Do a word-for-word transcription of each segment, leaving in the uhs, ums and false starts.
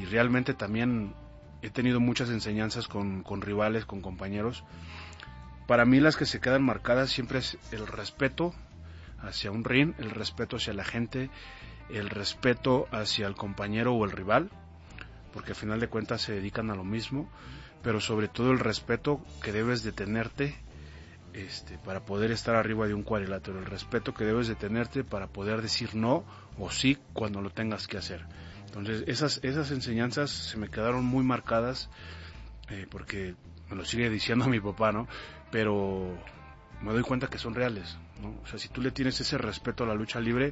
realmente también he tenido muchas enseñanzas con, con rivales, con compañeros. Para mí las que se quedan marcadas siempre es el respeto hacia un ring, el respeto hacia la gente, el respeto hacia el compañero o el rival, porque al final de cuentas se dedican a lo mismo, pero sobre todo el respeto que debes de tenerte este, para poder estar arriba de un cuadrilátero, el respeto que debes de tenerte para poder decir no o sí cuando lo tengas que hacer. Entonces esas, esas enseñanzas se me quedaron muy marcadas, eh, porque me lo sigue diciendo mi papá, ¿no? Pero me doy cuenta que son reales, ¿no? O sea, si tú le tienes ese respeto a la lucha libre,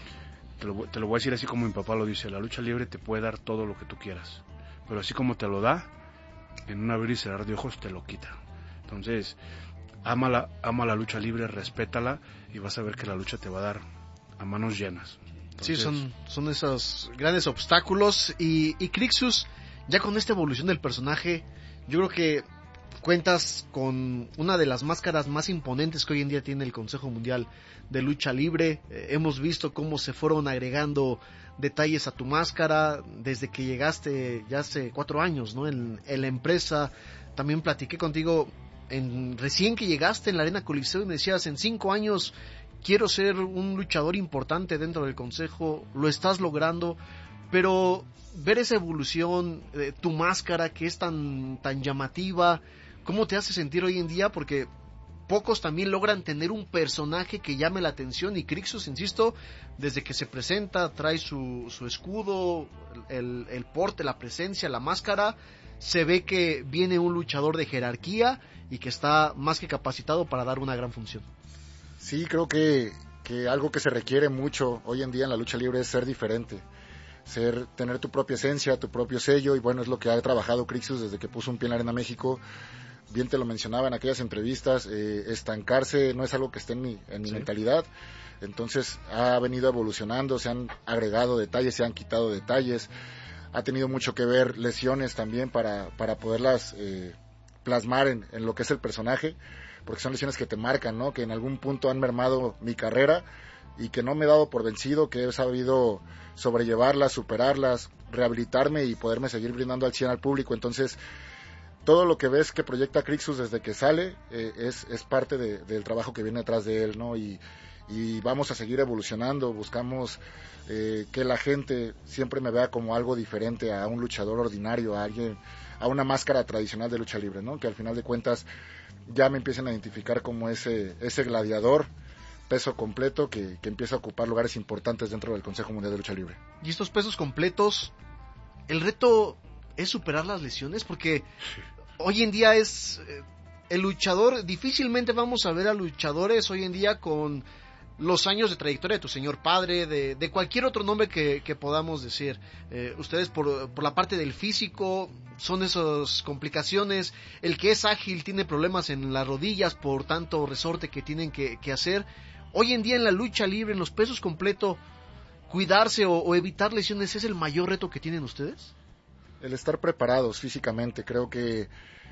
te lo, te lo voy a decir así como mi papá lo dice, la lucha libre te puede dar todo lo que tú quieras, pero así como te lo da, en un abrir y cerrar de ojos te lo quita. Entonces, ama la, ama la lucha libre, respétala y vas a ver que la lucha te va a dar a manos llenas. Sí, Entonces, son, son esos grandes obstáculos. Y, y Crixus, ya con esta evolución del personaje, yo creo que cuentas con una de las máscaras más imponentes que hoy en día tiene el Consejo Mundial de Lucha Libre. Eh, hemos visto cómo se fueron agregando detalles a tu máscara desde que llegaste ya hace cuatro años, ¿no? En, en la empresa. También platiqué contigo en, recién que llegaste en la Arena Coliseo y me decías, en cinco años quiero ser un luchador importante dentro del Consejo. Lo estás logrando, pero ver esa evolución, eh, tu máscara que es tan, tan llamativa, ¿cómo te hace sentir hoy en día? Porque pocos también logran tener un personaje que llame la atención, y Crixus, insisto, desde que se presenta, trae su, su escudo, el, el porte, la presencia, la máscara, se ve que viene un luchador de jerarquía y que está más que capacitado para dar una gran función. Sí, creo que, que algo que se requiere mucho hoy en día en la lucha libre es ser diferente. Ser, tener tu propia esencia, tu propio sello, y bueno, es lo que ha trabajado Crixus desde que puso un pie en la Arena México. Bien te lo mencionaba en aquellas entrevistas, eh, estancarse no es algo que esté en mi, en mi sí. mentalidad. Entonces ha venido evolucionando, se han agregado detalles, se han quitado detalles, ha tenido mucho que ver lesiones también para, para poderlas eh, plasmar en, en lo que es el personaje, porque son lesiones que te marcan, ¿no? Que en algún punto han mermado mi carrera y que no me he dado por vencido, que he sabido sobrellevarlas, superarlas, rehabilitarme y poderme seguir brindando al cien al público. Entonces, todo lo que ves que proyecta Crixus desde que sale eh, es, es parte de, del trabajo que viene atrás de él, ¿no? Y, y vamos a seguir evolucionando, buscamos eh, que la gente siempre me vea como algo diferente a un luchador ordinario, a alguien, a una máscara tradicional de lucha libre, ¿no? Que al final de cuentas ya me empiecen a identificar como ese, ese gladiador peso completo que, que empieza a ocupar lugares importantes dentro del Consejo Mundial de Lucha Libre. Y estos pesos completos, el reto es superar las lesiones, porque hoy en día es eh, el luchador, difícilmente vamos a ver a luchadores hoy en día con los años de trayectoria de tu señor padre, de, de cualquier otro nombre que, que podamos decir. Eh, ustedes por, por la parte del físico son esas complicaciones, el que es ágil tiene problemas en las rodillas por tanto resorte que tienen que, que hacer. Hoy en día en la lucha libre, en los pesos completos, cuidarse o, o evitar lesiones es el mayor reto que tienen ustedes. El estar preparados físicamente, creo que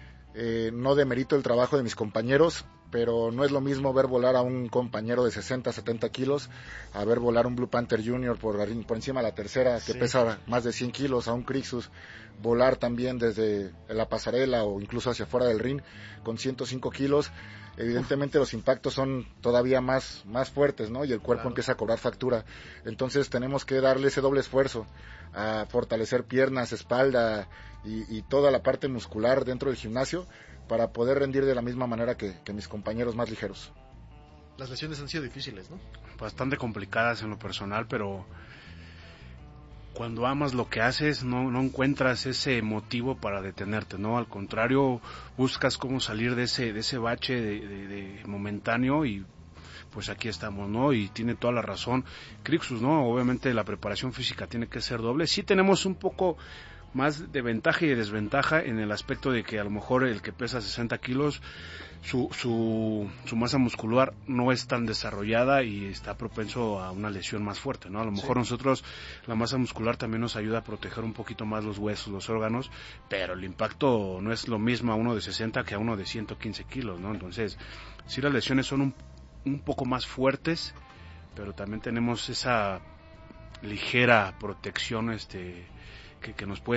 eh, no demerito el trabajo de mis compañeros, pero no es lo mismo ver volar a un compañero de sesenta, setenta kilos a ver volar un Blue Panther junior por, por encima de la tercera, que sí. pesa más de cien kilos, a un Crixus volar también desde la pasarela o incluso hacia afuera del ring con ciento cinco kilos. Evidentemente Uf. Los impactos son todavía más, más fuertes, ¿no? Y el cuerpo claro. empieza a cobrar factura. Entonces tenemos que darle ese doble esfuerzo a fortalecer piernas, espalda y, y toda la parte muscular dentro del gimnasio para poder rendir de la misma manera que, que mis compañeros más ligeros. Las lesiones han sido difíciles, ¿no? Bastante complicadas en lo personal, pero cuando amas lo que haces no, no encuentras ese motivo para detenerte, ¿no? Al contrario, buscas cómo salir de ese, de ese bache de, de, de momentáneo, y pues aquí estamos, ¿no? Y tiene toda la razón Crixus, ¿no? Obviamente la preparación física tiene que ser doble. Sí tenemos un poco más de ventaja y de desventaja en el aspecto de que a lo mejor el que pesa sesenta kilos, su, su, su masa muscular no es tan desarrollada y está propenso a una lesión más fuerte, ¿no? A lo mejor sí. Nosotros, la masa muscular también nos ayuda a proteger un poquito más los huesos, los órganos, pero el impacto no es lo mismo a uno de sesenta que a uno de ciento quince kilos, ¿no? Entonces, sí, las lesiones son un, un poco más fuertes, pero también tenemos esa ligera protección este que, que nos puede